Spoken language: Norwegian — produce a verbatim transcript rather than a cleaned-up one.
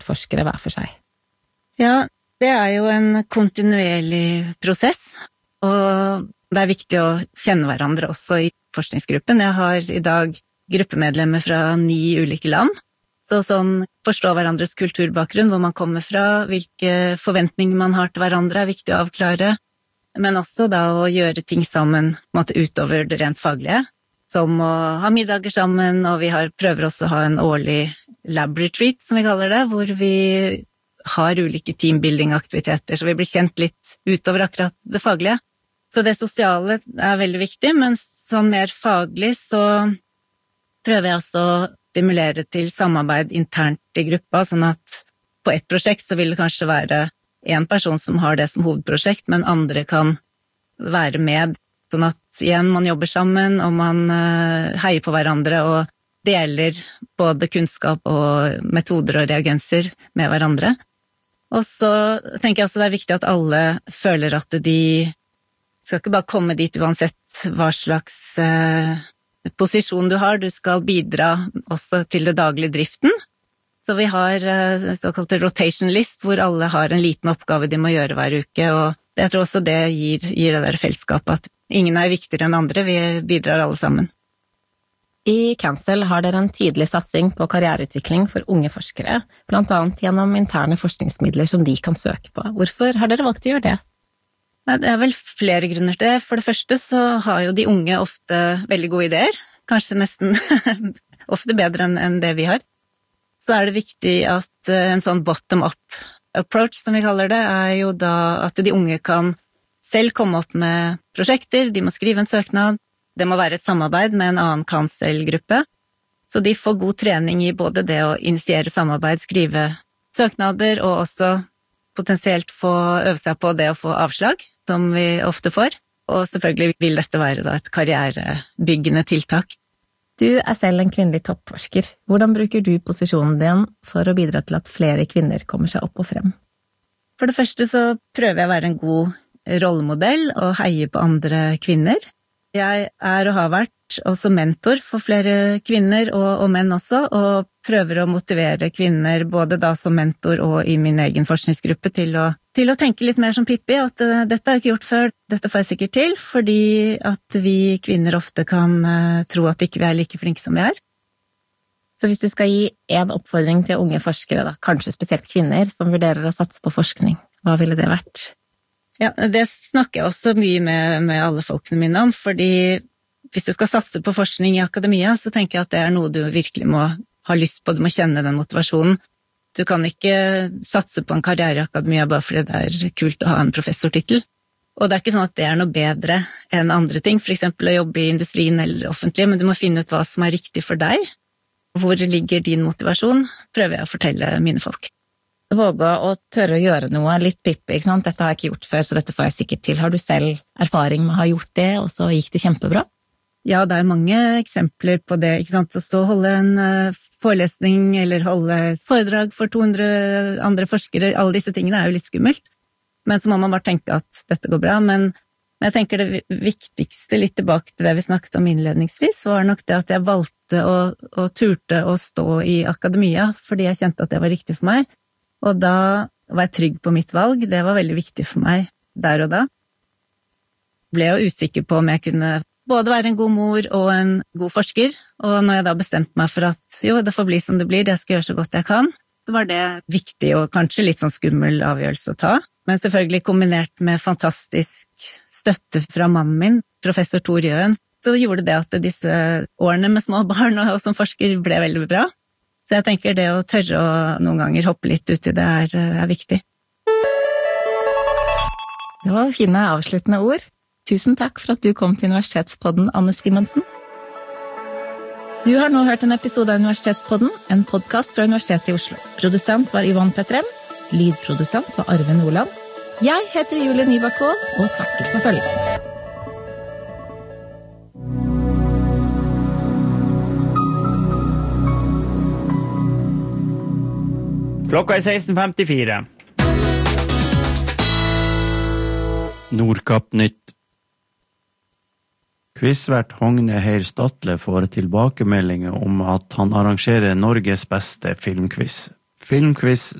feltforskere hver for seg? Ja, det er jo en kontinuerlig prosess, og det er viktig å kjenne hverandre også i forskningsgruppen. Jeg har i dag gruppemedlemmer fra ni ulike land, så sånn forstå hverandres kulturbakgrunn, hvor man kommer fra, hvilke forventninger man har til hverandre er viktig å avklare, men også da å gjøre ting sammen måte, utover det rent faglige, som å ha middager sammen, og vi har, prøver også å ha en årlig lab retreat, som vi kaller det, hvor vi har ulike teambuilding-aktiviteter, så vi blir kjent litt utover akkurat det faglige. Så det sosiale er veldig viktig, men sånn mer faglig så prøver jeg også å stimulere til samarbeid internt i gruppa, sånn at på ett prosjekt så vil det kanskje være en person som har det som hovedprosjekt, men andre kan være med, sånn at igjen man jobber sammen, og man heier på hverandre og deler både kunnskap og metoder og reagenser med hverandre. Og så tenker jeg også det er viktig at alle føler at de skal ikke bare komme dit uansett hva slags eh, posisjon du har, du skal bidra også til det daglige driften. Så vi har eh, såkalt rotation list, hvor alle har en liten oppgave de må gjøre hver uke, og jeg tror også det gir, gir det der fellesskapet at ingen er viktigere enn andre, vi bidrar alle sammen. I Cancel har dere en tydelig satsing på karriereutvikling for unge forskere, blant annet gjennom interne forskningsmidler som de kan søke på. Hvorfor har dere valgt å gjøre det? Det er vel flere grunner til det. For det første så har jo de unge ofte veldig gode ideer, kanskje nesten ofte bedre enn, enn det vi har. Så er det viktig at en sånn bottom-up approach, som vi kaller det, er jo da at de unge kan selv komme opp med prosjekter, de må skrive en søknad, det må være et samarbeid med en annen Cancel-gruppe, så de får god trening i både det å initiere samarbeid, skrive søknader, og også potensielt få øve seg på det å få avslag, som vi ofte får. Og selvfølgelig vil dette være da et karrierebyggende tiltak. Du er selv en kvinnelig toppforsker. Hvordan bruker du posisjonen din for å bidra til at flere kvinner kommer seg opp og frem? For det første så prøver jeg å være en god rollemodell og heie på andre kvinner. Jeg er og har vært også mentor for flere kvinner og, og menn også, og prøver å motivere kvinner både da som mentor og i min egen forskningsgruppe til å, til å tenke litt mer som Pippi, at uh, dette har jeg ikke gjort før, dette får jeg sikkert til, fordi at vi kvinner ofte kan uh, tro at ikke vi er like flinke som vi er. Så hvis du skal gi en oppfordring til unge forskere, da, kanskje spesielt kvinner, som vurderer å satse på forskning, hva ville det vært? Ja, det snakker jeg også mye med, med alle folkene mine om, fordi hvis du skal satse på forskning i akademia, så tenker jeg at det er noe du virkelig må ha lyst på, du må kjenne den motivasjonen. Du kan ikke satse på en karriere i akademia bare fordi det er kult å ha en professortittel. Og det er ikke sånn at det er noe bedre enn andre ting, for eksempel å jobbe i industrien eller offentlig, men du må finne ut hva som er riktig for deg. Hvor ligger din motivasjon, prøver jeg å fortelle mine folk. Våge å tørre å gjøre noe litt Pippi, ikke sant? Dette har jeg ikke gjort før, så dette får jeg sikkert til. Har du selv erfaring med å ha gjort det, og så gikk det kjempebra? Ja, det er mange eksempler på det, ikke sant? Å stå og holde en uh, forelesning, eller holde foredrag for to hundre andre forskere, alle disse tingene er jo litt skummelt. Men så må man bare tenke at dette går bra, men, men jeg tenker det viktigste, litt tilbake til det vi snakket om innledningsvis, var nok det at jeg valgte å, å turte å stå i akademia, fordi jeg kjente at det var riktig for meg. Og da var jeg trygg på mitt valg, det var veldig viktig for meg der og da. Ble jo usikker på om jeg kunne både være en god mor og en god forsker, og når jeg da bestemte meg for at jo, det får bli som det blir, jeg skal gjøre så godt jeg kan, så var det viktig og kanskje litt sånn skummel avgjørelse å ta, men selvfølgelig kombinert med fantastisk støtte fra mannen min, professor Tor Jøen, så gjorde det at disse årene med små barn og som forsker ble veldig bra. Så jeg tenker det å tørre å noen ganger hoppe litt ut i det er, er viktig. Det var fine avsluttende ord. Tusen takk for at du kom til Universitetspodden, Anne Simonsen. Du har nå hørt en episode av Universitetspodden, en podcast fra Universitetet i Oslo. Produsent var Yvonne Petrem, lydprodusent var Arve Nordland. Jeg heter Julie Nybakk og takker for følget. Klokka er seksten femtifire. Nordkapp-nytt. Quizvert Hogne Heir Statle får tilbakemeldinger om at han arrangerer Norges beste filmquiz. Filmquiz